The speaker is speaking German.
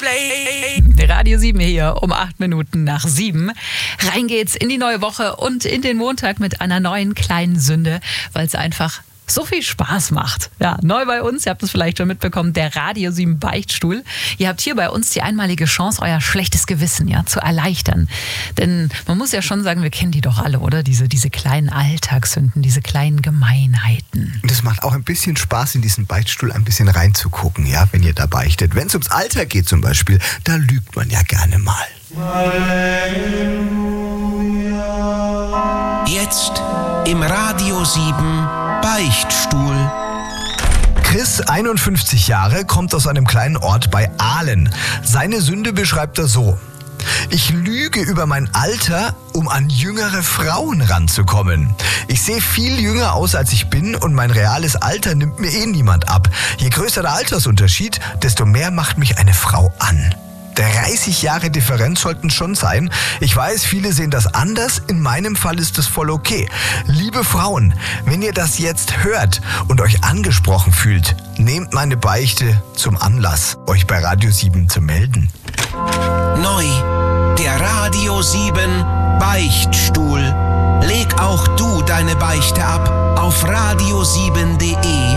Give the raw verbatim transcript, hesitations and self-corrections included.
Radio sieben hier um acht Minuten nach sieben. Rein geht's in die neue Woche und in den Montag mit einer neuen kleinen Sünde, weil es einfach so viel Spaß macht. Ja, neu bei uns, ihr habt es vielleicht schon mitbekommen, der Radio sieben Beichtstuhl. Ihr habt hier bei uns die einmalige Chance, euer schlechtes Gewissen ja zu erleichtern. Denn man muss ja schon sagen, wir kennen die doch alle, oder? Diese, diese kleinen Alltagssünden, diese kleinen Gemeinheiten. Und es macht auch ein bisschen Spaß, in diesen Beichtstuhl ein bisschen reinzugucken, ja, wenn ihr da beichtet. Wenn es ums Alter geht zum Beispiel, da lügt man ja gerne mal. Jetzt im Radio sieben Beichtstuhl. Chris, einundfünfzig Jahre, kommt aus einem kleinen Ort bei Ahlen. Seine Sünde beschreibt er so: Ich lüge über mein Alter, um an jüngere Frauen ranzukommen. Ich sehe viel jünger aus, als ich bin, und mein reales Alter nimmt mir eh niemand ab. Je größer der Altersunterschied, desto mehr macht mich eine Frau an. dreißig Jahre Differenz sollten schon sein. Ich weiß, viele sehen das anders. In meinem Fall ist es voll okay. Liebe Frauen, wenn ihr das jetzt hört und euch angesprochen fühlt, nehmt meine Beichte zum Anlass, euch bei Radio sieben zu melden. Neu, der Radio sieben Beichtstuhl. Leg auch du deine Beichte ab auf radio sieben punkt de